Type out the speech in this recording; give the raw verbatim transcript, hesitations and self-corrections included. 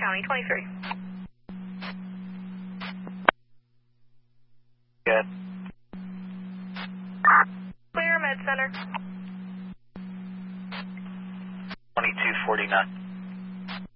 County twenty-three. Good. Clear, Med Center. twenty-two forty-nine.